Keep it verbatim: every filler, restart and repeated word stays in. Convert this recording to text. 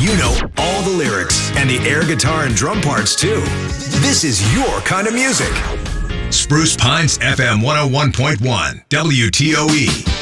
you know all the lyrics and the air guitar and drum parts too. This is your kind of music. Spruce Pines F M one oh one point one, W T O E.